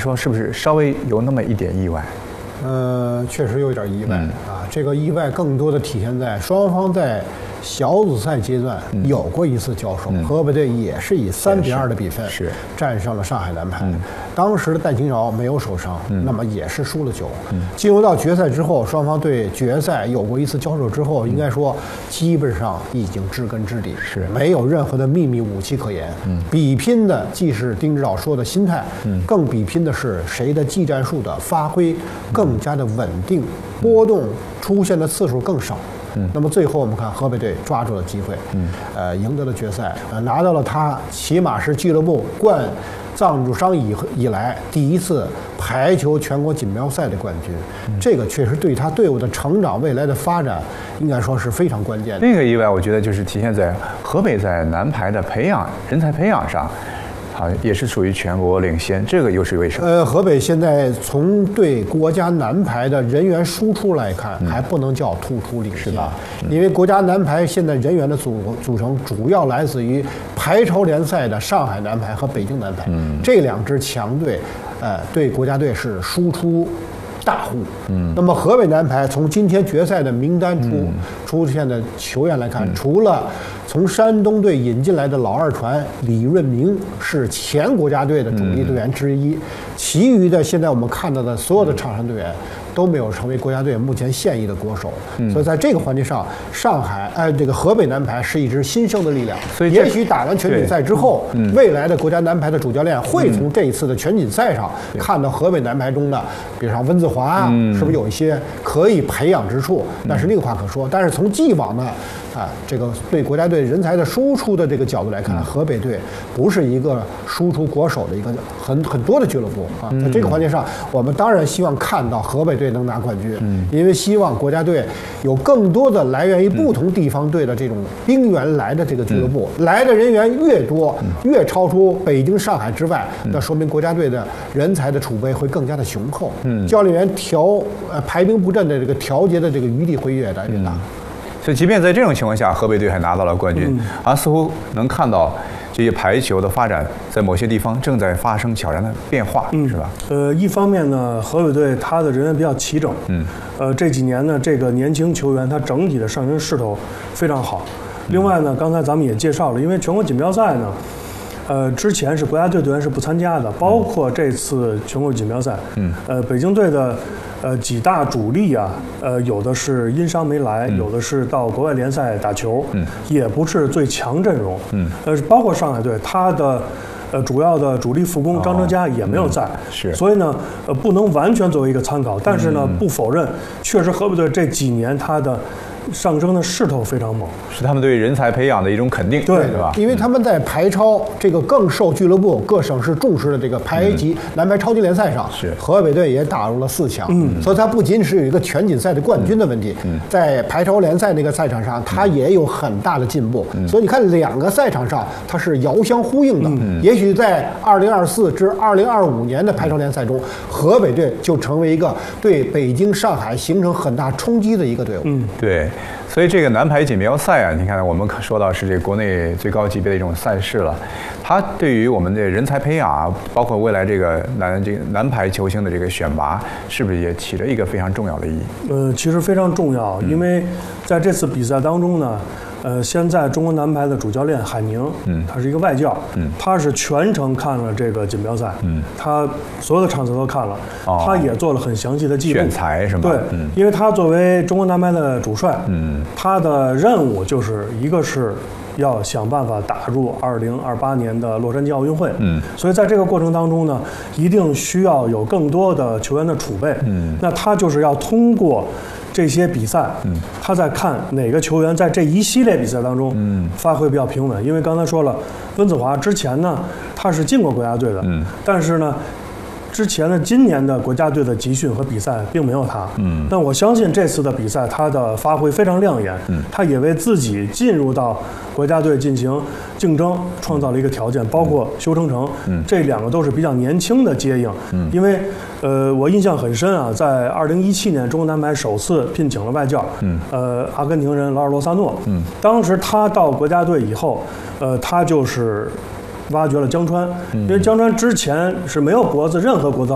说是不是稍微有那么一点意外？ 确实有点意外啊。这个意外更多的体现在双方在小组赛阶段有过一次交手，河北队也是以3-2的比分战胜了上海男排。当时的戴金饶没有受伤，那么也是输了球。进入到决赛之后，双方对决赛有过一次交手之后，应该说基本上已经知根知底，没有任何的秘密武器可言。比拼的既是丁指导说的心态，更比拼的是谁的技战术的发挥更加的稳定，波动出现的次数更少。那么最后我们看河北队抓住了机会，赢得了决赛，拿到了他起码是俱乐部冠赞助商以来第一次排球全国锦标赛的冠军。这个确实对他队伍的成长、未来的发展，应该说是非常关键的。 另一个意外，我觉得就是体现在河北在男排的人才培养上。也是属于全国领先，这个又是为什么？ 河北现在从对国家男排的人员输出来看，还不能叫突出领先，因为国家男排现在人员的组成主要来自于排超联赛的上海男排和北京男排，这2支强队，对国家队是输出大户。那么河北男排从今天决赛的名单出现的球员来看，除了从山东队引进来的老二传李润明是前国家队的主力队员之一，其余的现在我们看到的所有的场上队员都没有成为国家队目前现役的国手。所以在这个环节上，这个河北男排是一支新生的力量。所以也许打完全锦赛之后，未来的国家男排的主教练会从这一次的全锦赛上看到河北男排中的，比如像温子华是不是有一些可以培养之处，那是另话可说。但是从既往的这个对国家队人才的输出的这个角度来看，河北队不是一个输出国手的一个很多的俱乐部啊。在这个环节上，我们当然希望看到河北队能拿冠军，因为希望国家队有更多的来源于不同地方队的这种兵员来的这个俱乐部，来的人员越多，越超出北京、上海之外，那说明国家队的人才的储备会更加的雄厚，教练员排兵布阵的这个调节的这个余地会越来越大。 所以，即便在这种情况下，河北队还拿到了冠军，似乎能看到这些排球的发展在某些地方正在发生悄然的变化，是吧？ 一方面呢，河北队他的人员比较齐整，这几年呢，这个年轻球员他整体的上升势头非常好。另外呢，刚才咱们也介绍了，因为全国锦标赛呢，之前是国家队队员是不参加的，包括这次全国锦标赛，北京队的几大主力啊，有的是因伤没来，有的是到国外联赛打球，也不是最强阵容，包括上海队，他的主要的主力副攻张哲嘉也没有在，所以呢，不能完全作为一个参考，但是呢，不否认，确实河北队这几年他的上升的势头非常猛， 是他们对人才培养的一种肯定， 对吧？ 因为他们在排超这个更受俱乐部各省市重视的这个排级男排超级联赛上，河北队也打入了4强，所以它不仅是有一个全锦赛的冠军的问题，在排超联赛那个赛场上，它也有很大的进步。所以你看2个赛场上它是遥相呼应的。也许在2024至2025年的排超联赛中，河北队就成为一个对北京、上海形成很大冲击的一个队伍。 对。所以这个男排锦标赛啊，你看我们说到是这国内最高级别的一种赛事了，它对于我们的人才培养啊，包括未来这个男排球星的这个选拔，是不是也起了一个非常重要的意义？ 其实非常重要，因为在这次比赛当中呢，现在中国男排的主教练海宁，他是一个外教，他是全程看了这个锦标赛，他所有的场次都看了，他也做了很详细的记录， 选材是吗？ 对，因为他作为中国男排的主帅，他的任务就是一个是要想办法打入2028年的洛杉矶奥运会，所以在这个过程当中呢，一定需要有更多的球员的储备，那他就是要通过这些比赛，他在看哪个球员在这一系列比赛当中，发挥比较平稳。因为刚才说了，温子华之前呢，他是进过国家队的，但是呢，之前的今年的国家队的集训和比赛并没有他，但我相信这次的比赛他的发挥非常亮眼，他也为自己进入到国家队进行竞争创造了一个条件，包括修成成，这2个都是比较年轻的接应，因为我印象很深啊，在2017年中国男排首次聘请了外教，阿根廷人劳尔罗萨诺，当时他到国家队以后，他就是挖掘了江川，因为江川之前是没有任何国字